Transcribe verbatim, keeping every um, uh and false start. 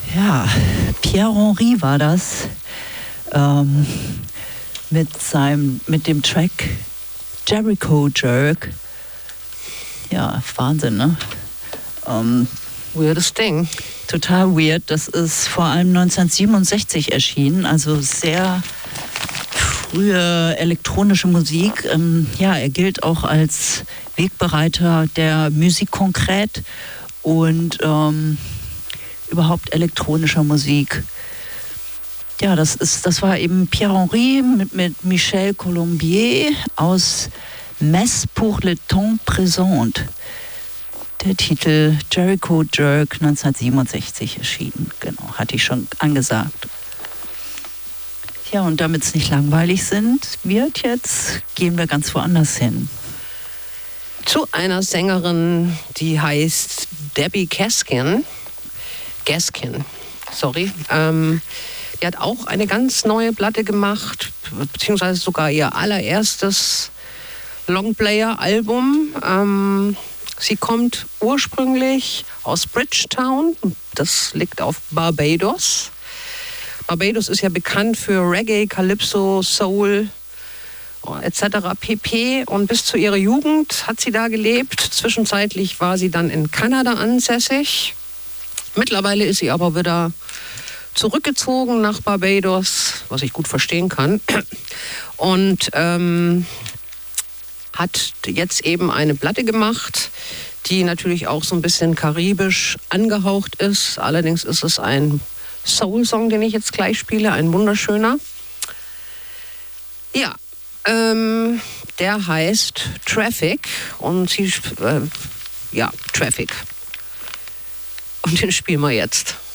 Ja, Pierre Henry war das. Ähm, mit seinem, mit dem Track Jericho Jerk. Ja, Wahnsinn, ne? Ähm, Weirdes Ding. Total weird. Das ist vor allem neunzehnhundertsiebenundsechzig erschienen, also sehr frühe elektronische Musik. Ähm, ja, er gilt auch als Wegbereiter der Musik konkret und ähm, überhaupt elektronischer Musik. Ja, das ist, das war eben Pierre Henry mit, mit Michel Colombier aus Messe pour le temps présent. Der Titel Jericho Jerk, neunzehnhundertsiebenundsechzig erschienen. Genau, hatte ich schon angesagt. Ja, und damit es nicht langweilig sind, wird jetzt, gehen wir ganz woanders hin. Zu einer Sängerin, die heißt Debbie Gaskin. Gaskin, sorry. Ähm, die hat auch eine ganz neue Platte gemacht, beziehungsweise sogar ihr allererstes Longplayer-Album. Ähm, sie kommt ursprünglich aus Bridgetown, das liegt auf Barbados. Barbados ist ja bekannt für Reggae, Calypso, Soul et cetera pp. Und bis zu ihrer Jugend hat sie da gelebt. Zwischenzeitlich war sie dann in Kanada ansässig. Mittlerweile ist sie aber wieder zurückgezogen nach Barbados, was ich gut verstehen kann. Und ähm, hat jetzt eben eine Platte gemacht, die natürlich auch so ein bisschen karibisch angehaucht ist. Allerdings ist es ein Soul-Song, den ich jetzt gleich spiele, ein wunderschöner. Ja, ähm, der heißt Traffic und sie, äh, ja, Traffic. Und den spielen wir jetzt.